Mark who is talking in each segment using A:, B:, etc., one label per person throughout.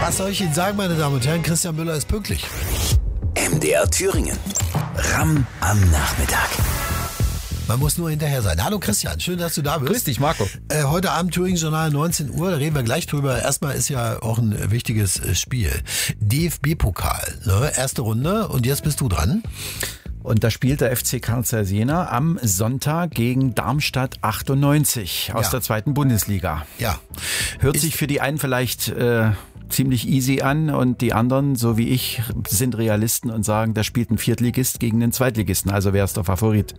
A: Was soll ich Ihnen sagen, meine Damen und Herren? Christian Müller ist pünktlich.
B: MDR Thüringen. Ramm am Nachmittag.
A: Man muss nur hinterher sein. Hallo Christian, schön, dass du da bist.
C: Grüß dich, Marco.
A: Heute Abend Thüringen-Journal 19 Uhr, da reden wir gleich drüber. Erstmal ist ja auch ein wichtiges Spiel. DFB-Pokal, ne? Erste Runde und jetzt bist du dran.
C: Und da spielt der FC Carl Zeiss Jena am Sonntag gegen Darmstadt 98 aus der zweiten Bundesliga.
A: Ja.
C: Hört sich für die einen vielleicht ziemlich easy an und die anderen, so wie ich, sind Realisten und sagen, da spielt ein Viertligist gegen einen Zweitligisten. Also wer ist der Favorit?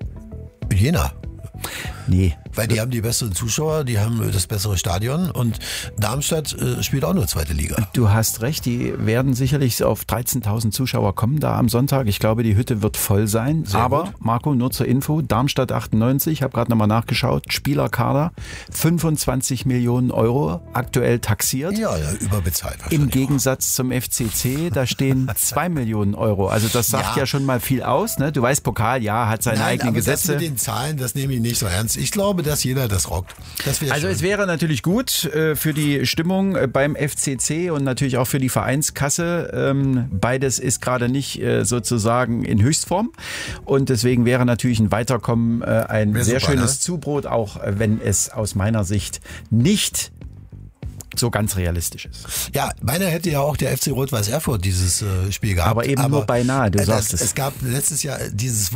A: Jena.
C: Nee.
A: Weil die haben die besseren Zuschauer, die haben das bessere Stadion und Darmstadt spielt auch nur zweite Liga.
C: Du hast recht, die werden sicherlich auf 13.000 Zuschauer kommen da am Sonntag. Ich glaube, die Hütte wird voll sein.
A: Sehr
C: aber,
A: gut.
C: Marco, nur zur Info, Darmstadt 98, ich habe gerade nochmal nachgeschaut, Spielerkader, 25 Millionen Euro aktuell taxiert.
A: Ja, überbezahlt wahrscheinlich.
C: Im Gegensatz zum FCC, da stehen 2 Millionen Euro. Also das sagt ja schon mal viel aus. Ne? Du weißt, Pokal, ja, hat seine eigenen
A: aber
C: Gesetze.
A: Das mit den Zahlen, das nehme ich nicht so ernst. Ich glaube, dass jeder das rockt. Das wäre
C: Also
A: schön.
C: es wäre natürlich gut für die Stimmung beim FCC und natürlich auch für die Vereinskasse. Beides ist gerade nicht sozusagen in Höchstform und deswegen wäre natürlich ein Weiterkommen ein
A: Wäre
C: sehr
A: super,
C: schönes
A: ne?
C: Zubrot, auch wenn es aus meiner Sicht nicht so ganz realistisch ist.
A: Ja, beinahe hätte ja auch der FC Rot-Weiß Erfurt dieses Spiel gehabt.
C: Aber eben nur beinahe, du sagst es.
A: Es gab letztes Jahr dieses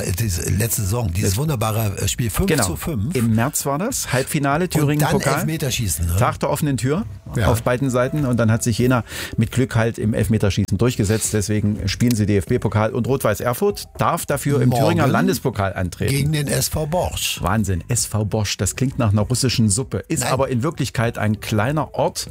A: letzte Saison, dieses wunderbare Spiel 5:5.
C: Im März war das, Halbfinale Thüringen-Pokal.
A: Dann Elfmeterschießen. Ne?
C: Tag der offenen Tür
A: Ja.
C: auf beiden Seiten und dann hat sich Jena mit Glück halt im Elfmeterschießen durchgesetzt. Deswegen spielen sie DFB-Pokal und Rot-Weiß Erfurt darf dafür im
A: Morgen
C: Thüringer Landespokal antreten.
A: Gegen den SV Borsch.
C: Wahnsinn, SV Borsch, das klingt nach einer russischen Suppe, ist aber in Wirklichkeit ein kleiner Ort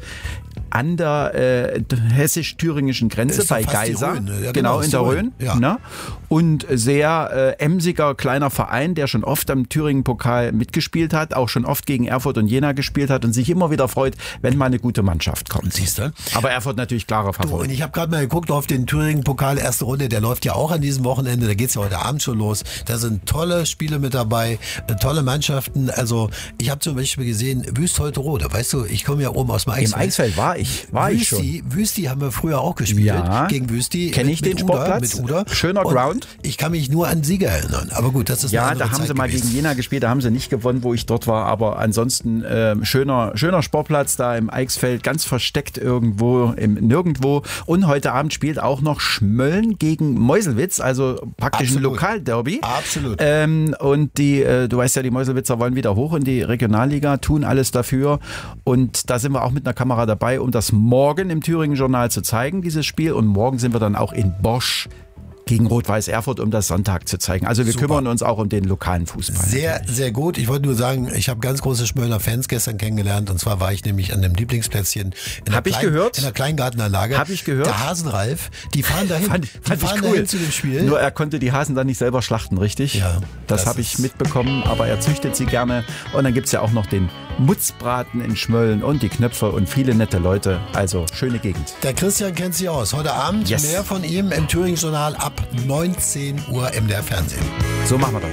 C: an der hessisch-thüringischen Grenze
A: Ist doch
C: bei
A: fast die
C: Geisa,
A: Rhön, ne? Ja,
C: genau
A: ist
C: in
A: die
C: der
A: Rhön.
C: Rhön.
A: Ja.
C: Ne? Und sehr emsiger kleiner Verein, der schon oft am Thüringen-Pokal mitgespielt hat, auch schon oft gegen Erfurt und Jena gespielt hat und sich immer wieder freut, wenn mal eine gute Mannschaft kommt.
A: Siehst du?
C: Aber Erfurt natürlich klarer
A: Du, und
C: Favorit.
A: ich habe gerade mal geguckt auf den Thüringen-Pokal, erste Runde, der läuft ja auch an diesem Wochenende, da geht's ja heute Abend schon los. Da sind tolle Spiele mit dabei, tolle Mannschaften. Also ich habe zum Beispiel gesehen, Wüst-Holterode, weißt du, ich komme ja oben aus dem Eichsfeld.
C: Im Eichsfeld war ich schon.
A: Wüsti haben wir früher auch gespielt.
C: Ja.
A: Gegen Wüsti.
C: Kenn ich den Sportplatz.
A: Mit Uda.
C: Schöner
A: Und
C: Ground.
A: Ich kann mich nur an Sieger erinnern. Aber gut, das ist
C: Ja,
A: eine andere
C: da haben
A: Zeit
C: sie mal
A: gewesen.
C: gegen Jena gespielt, da haben sie nicht gewonnen, wo ich dort war, aber ansonsten schöner Sportplatz da im Eichsfeld, ganz versteckt irgendwo im Nirgendwo. Und heute Abend spielt auch noch Schmölln gegen Meuselwitz, also praktisch ein
A: Absolut.
C: Lokalderby.
A: Absolut.
C: Und du weißt ja, die Meuselwitzer wollen wieder hoch in die Regionalliga, tun alles dafür. Und da sind wir auch mit einer Kamera dabei, um das morgen im Thüringen-Journal zu zeigen, dieses Spiel. Und morgen sind wir dann auch in Borsch gegen Rot-Weiß Erfurt, um das Sonntag zu zeigen. Also wir kümmern uns auch um den lokalen Fußball.
A: Sehr, sehr gut. Ich wollte nur sagen, ich habe ganz große Schmöllner Fans gestern kennengelernt. Und zwar war ich nämlich an dem Lieblingsplätzchen in
C: Hab ich gehört.
A: in der Kleingartenanlage.
C: Hab ich gehört.
A: Der Hasenralf, die fahren dahin.
C: Fand
A: die
C: ich
A: fahren
C: cool.
A: dahin zu dem Spiel.
C: Nur er konnte die Hasen dann nicht selber schlachten, richtig?
A: Ja,
C: Das
A: das
C: habe ich
A: ist-
C: mitbekommen, aber er züchtet sie gerne. Und dann gibt's ja auch noch den Mutzbraten in Schmölln und die Knöpfe und viele nette Leute. Also schöne Gegend.
A: Der Christian kennt sich aus. Heute Abend
C: Yes.
A: mehr von ihm im Thüringen-Journal ab 19 Uhr MDR Fernsehen.
C: So machen wir das.